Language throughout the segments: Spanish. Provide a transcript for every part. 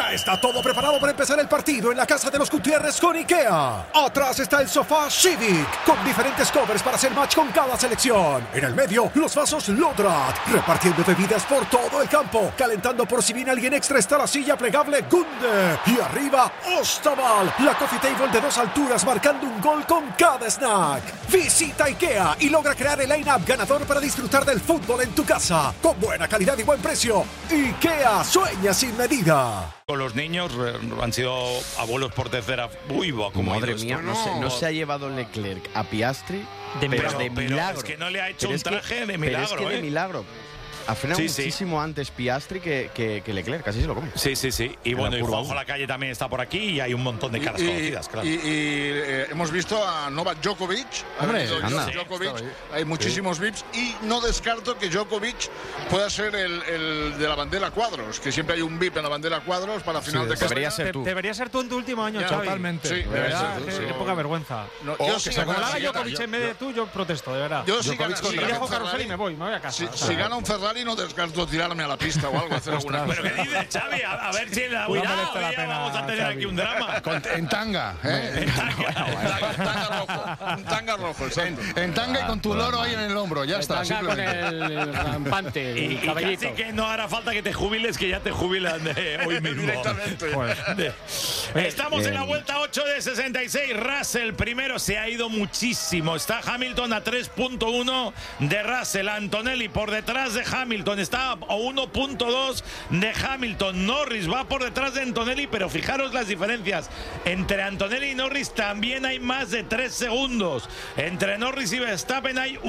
Ya está todo preparado para empezar el partido en la casa de los Gutiérrez con IKEA. Atrás está el sofá Civic, con diferentes covers para hacer match con cada selección. En el medio, los vasos Lodrat, repartiendo bebidas por todo el campo. Calentando por si viene alguien extra está la silla plegable Gunde. Y arriba, Ostaval, la coffee table de 2 alturas marcando un gol con cada snack. Visita IKEA y logra crear el line-up ganador para disfrutar del fútbol en tu casa. Con buena calidad y buen precio. IKEA, sueña sin medida. Con los niños han sido abuelos por tercera. Uy, como madre mía, no se ha llevado Leclerc a Piastri de milagro. Pero es que no le ha hecho un traje de milagro. Pero es que de milagro. Ha frenado muchísimo antes Piastri que Leclerc, casi se lo come. Sí. Y bueno, y Juanjo Lacalle también está por aquí y hay un montón de caras conocidas, claro. Y hemos visto a Novak Djokovic. Hombre, hay muchísimos VIPs y no descarto que Djokovic pueda ser el de la bandera cuadros, que siempre hay un VIP en la bandera cuadros para final de carrera. Debería ser tú. Debería ser tú en tu último año, Xavi. Totalmente. Sí, de verdad, qué poca vergüenza. Como la haga Djokovic en vez de tú, yo protesto, de verdad. Yo si dejo carrusel y me voy a casa. Si gana un Ferrari no descarto tirarme a la pista o algo, hacer alguna cosa. ¿Pero qué dices, Xavi? A ver si la vamos a tener aquí un drama. En tanga, Un tanga rojo, exacto. En tanga y con tu loro ahí en el hombro, ya está. Con el rampante, y casi que no hará falta que te jubiles, que ya te jubilan hoy mismo. Directamente. Estamos en la vuelta 8 de 66. Russell primero, se ha ido muchísimo. Está Hamilton a 3.1 de Russell. Antonelli por detrás de Hamilton. Está a 1.2 de Hamilton. Norris va por detrás de Antonelli, pero fijaros las diferencias. Entre Antonelli y Norris también hay más de 3 segundos. Entre Norris y Verstappen hay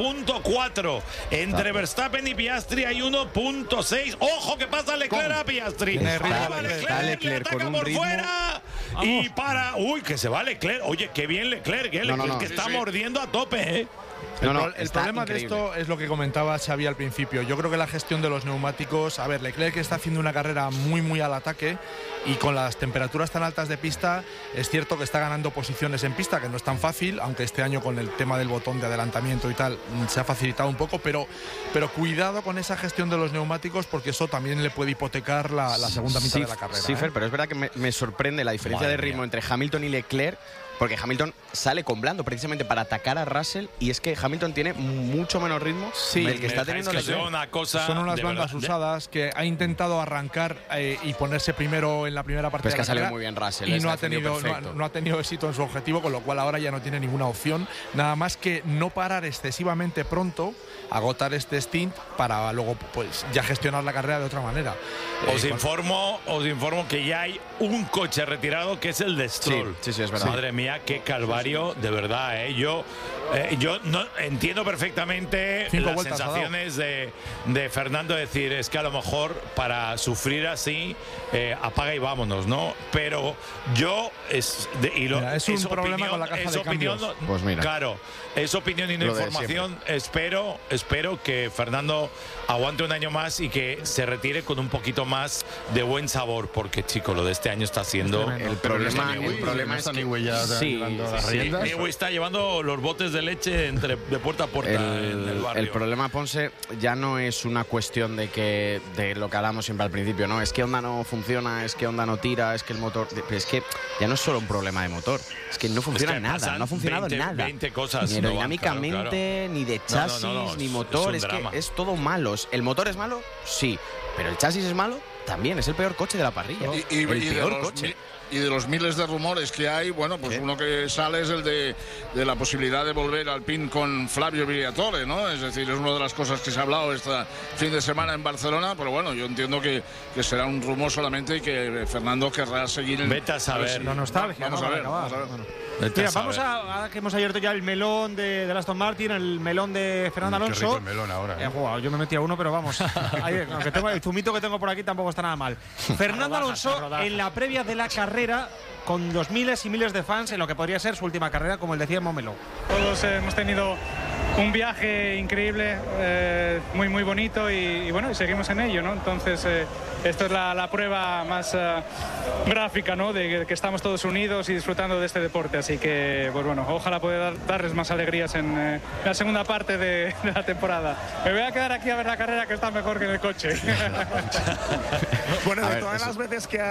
1.4. Entre Verstappen y Piastri hay 1.6. ¡Ojo que pasa Leclerc a Piastri! Está Leclerc ataca con un por ritmo. fuera y para. ¡Uy, que se va Leclerc! Oye, qué bien Leclerc, Leclerc que está mordiendo a tope, El problema de esto es lo que comentaba Xavi al principio. Yo creo que la gestión de los neumáticos, a ver, Leclerc está haciendo una carrera muy al ataque y con las temperaturas tan altas de pista es cierto que está ganando posiciones en pista, que no es tan fácil, aunque este año con el tema del botón de adelantamiento y tal se ha facilitado un poco, pero cuidado con esa gestión de los neumáticos porque eso también le puede hipotecar la segunda mitad de la carrera. Sí, Fer, pero es verdad que me sorprende la diferencia de ritmo entre Hamilton y Leclerc. Porque Hamilton sale con blando precisamente para atacar a Russell y es que Hamilton tiene mucho menos ritmo el que está teniendo Leclerc. Son unas bandas usadas que ha intentado arrancar y ponerse primero en la primera parte de la carrera. Salió muy bien Russell y no ha tenido éxito en su objetivo, con lo cual ahora ya no tiene ninguna opción, nada más que no parar excesivamente pronto, agotar este stint para luego pues ya gestionar la carrera de otra manera. Os informo que ya hay un coche retirado que es el de Stroll. Sí, es verdad. Madre mía, qué calvario, de verdad, Yo no entiendo perfectamente las sensaciones de Fernando, decir, es que a lo mejor para sufrir así apaga y vámonos, ¿no? Pero yo es un problema con la caja de cambios. Pues mira. Claro, es opinión y no información. Espero que Fernando aguante un año más y que se retire con un poquito más de buen sabor, porque chico, lo de este año está siendo el problema es que Newey está llevando los botes de leche de puerta a puerta en el barrio. El problema, Ponce, ya no es una cuestión de lo que hablamos siempre al principio, ¿no? Es que Honda no funciona, es que Honda no tira, es que el motor... Es que ya no es solo un problema de motor, es que no funciona nada, no ha funcionado 20 cosas. Ni aerodinámicamente, ni de chasis, ni motor, es que es todo malo. ¿El motor es malo? Sí, pero el chasis es malo también, es el peor coche de la parrilla. El peor coche. Y de los miles de rumores que hay, bueno, pues uno que sale es el de la posibilidad de volver al PIN con Flavio Briatore, ¿no? Es decir, es una de las cosas que se ha hablado este fin de semana en Barcelona, pero bueno, yo entiendo que será un rumor solamente y que Fernando querrá seguir en... Vete a saber. La nostalgia. Vamos a ver. Mira, vamos a que hemos abierto ya el melón de Aston Martin, el melón de Fernando Alonso. Qué rico el melón ahora, yo me metí a uno, pero vamos. Aunque tengo el zumito que tengo por aquí tampoco está nada mal. Fernando Alonso en la previa de la carrera con los miles y miles de fans en lo que podría ser su última carrera, como el decía Momelo. Todos hemos tenido un viaje increíble, muy bonito y bueno, seguimos en ello, ¿no? Entonces esto es la prueba más gráfica, ¿no? De que estamos todos unidos y disfrutando de este deporte, así que pues bueno, ojalá pueda darles más alegrías en la segunda parte de la temporada. Me voy a quedar aquí a ver la carrera, que está mejor que en el coche. Bueno, de todas las veces que